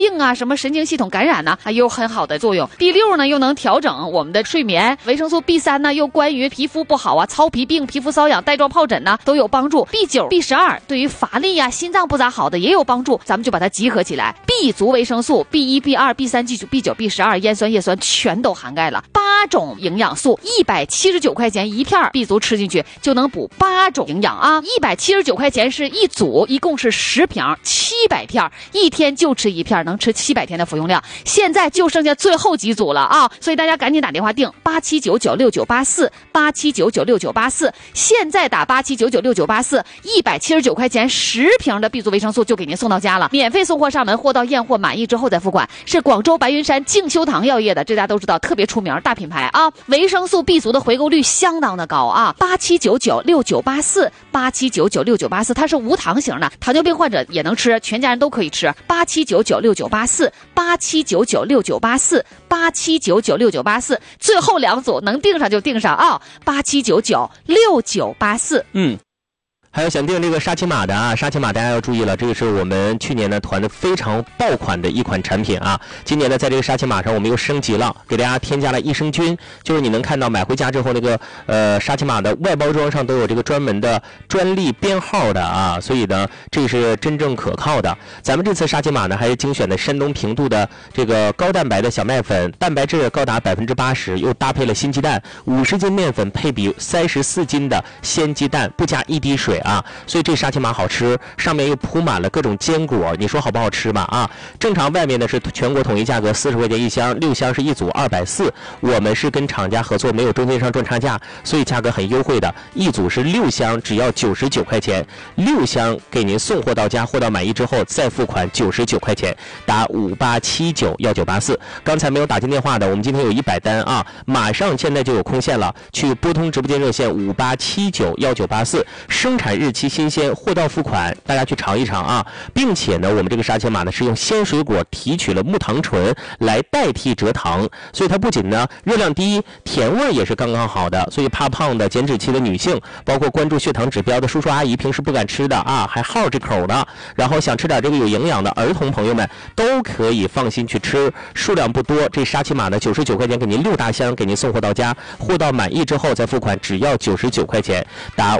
病啊，什么神经系统感染呢，还有很好的作用。B6呢又能调整我们的睡眠，维生素 B3呢又关于皮肤不好啊、糙皮病、皮肤瘙痒、带状疱疹呢都有帮助。B9、B12对于乏力呀、心脏不咋好的也有帮助，咱们就把它集合起来。B 族维生素 B1、B2、B3、B9、B12烟酸、叶酸全都涵盖了8种营养素，179块钱一片 B 族吃进去就能补8种营养啊！179块钱是一组，一共是10瓶，700片，一天就吃一片，能吃700天的服用量。现在就剩下最后几组了啊！所以大家赶紧打电话订87996984，87996984，现在打87996984，179块钱10瓶的 B 族维生素就给您送到家了，免费送货上门，货到验货满意之后再付款。是广州白云山静修堂药业的，这大家都知道，特别出名大品牌啊！维生素 B 族的回购率相当的高啊！87996984，87996984，它是无糖型的，糖尿病患者也能吃，全家人都可以吃。87996984，87996984，87996984，最后2组能订上就订上啊！87996984。 还有想订这个沙琪玛的啊，沙琪玛大家要注意了，这个是我们去年呢团的非常爆款的一款产品啊。今年呢在这个沙琪玛上我们又升级了，给大家添加了益生菌，就是你能看到买回家之后那个沙琪玛的外包装上都有这个专门的专利编号的啊，所以呢这是真正可靠的。咱们这次沙琪玛呢还是精选的山东平度的这个高蛋白的小麦粉，蛋白质高达80%，又搭配了新鸡蛋，50斤面粉配比34斤的鲜鸡蛋，不加一滴水啊，所以这沙琪玛好吃，上面又铺满了各种坚果，你说好不好吃吧啊？正常外面呢是全国统一价格40块钱一箱，6箱是一组240，我们是跟厂家合作，没有中间商赚差价，所以价格很优惠的，一组是6箱，只要99块钱，6箱给您送货到家，货到满意之后再付款99块钱，打58791984。刚才没有打进电话的，我们今天有100单啊，马上现在就有空线了，去拨通直播间热线58791984，生产日期新鲜，货到付款，大家去尝一尝啊！并且呢，我们这个沙琪玛呢是用鲜水果提取了木糖醇来代替蔗糖，所以它不仅呢热量低，甜味也是刚刚好的。所以怕胖的、减脂期的女性，包括关注血糖指标的叔叔阿姨，平时不敢吃的啊，还好这口的，然后想吃点这个有营养的儿童朋友们，都可以放心去吃。数量不多，这沙琪玛呢99块钱给您6大箱，给您送货到家，货到满意之后再付款，只要99块钱，打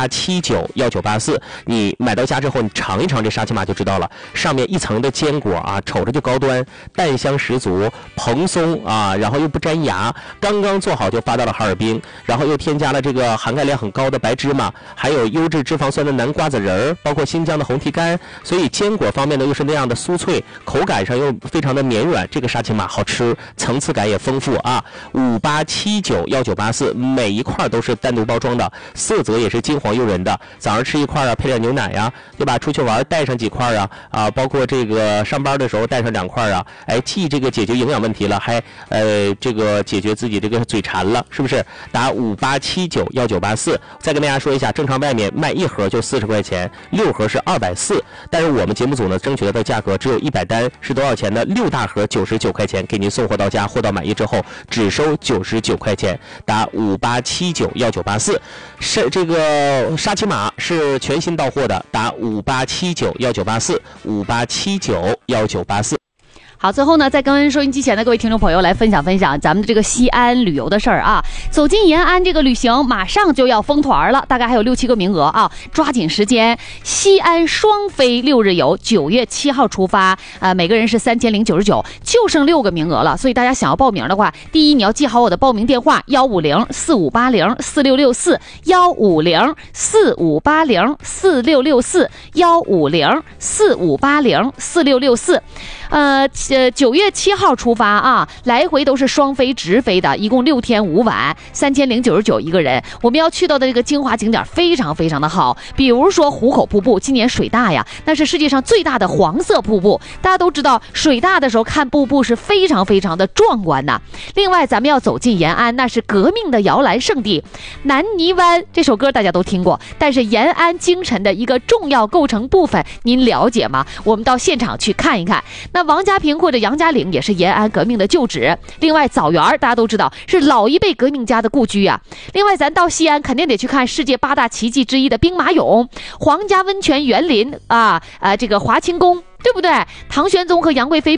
58791984。你买到家之后，你尝一尝这沙琪玛就知道了，上面一层的坚果啊，瞅着就高端，蛋香十足，蓬松啊，然后又不粘牙，刚刚做好就发到了哈尔滨，然后又添加了这个含钙量很高的白芝麻，还有优质脂肪酸的南瓜子仁儿，包括新疆的红提干，所以坚果方面呢又是那样的酥脆，口感上又非常的绵软，这个沙琪玛好吃，层次感也丰富啊。58791984，每一块都是单独包装的，色泽也是金黄诱人的，早上吃一块啊，配点牛奶呀，对吧？出去玩带上几块啊，包括这个上班的时候带上2块啊，哎，既这个解决营养问题了，还这个解决自己这个嘴馋了，是不是？打58791984。再跟大家说一下，正常外面卖1盒就40块钱，6盒是240，但是我们节目组呢争取到的价格只有100单，是多少钱呢？6大盒99块钱，给您送货到家，货到满意之后只收99块钱，打58791984。是这个沙琪玛是全新到货的，打58791984，58791984。 好，最后呢，再跟收音机前的各位听众朋友来分享咱们的这个西安旅游的事儿啊。走进延安这个旅行马上就要封团了，大概还有6-7个名额啊，抓紧时间。西安双飞6日游，9月7号出发，每个人是3099，就剩6个名额了，所以大家想要报名的话，第一你要记好我的报名电话15045804664，15045804664，15045804664。9月7号出发啊，来回都是双飞直飞的，一共6天5晚，3099一个人。我们要去到的这个精华景点非常非常的好，比如说壶口瀑布，今年水大呀，那是世界上最大的黄色瀑布，大家都知道水大的时候看瀑布是非常非常的壮观的。另外咱们要走进延安，那是革命的摇篮圣地，南泥湾这首歌大家都听过，但是延安京城的一个重要构成部分您了解吗？我们到现场去看一看。那王家平括着杨家岭也是延安革命的旧址。另外枣园大家都知道是老一辈革命家的故居啊。另外咱到西安肯定得去看世界8大奇迹之一的兵马俑、皇家温泉园林啊，这个华清宫，对不对？唐玄宗和杨贵妃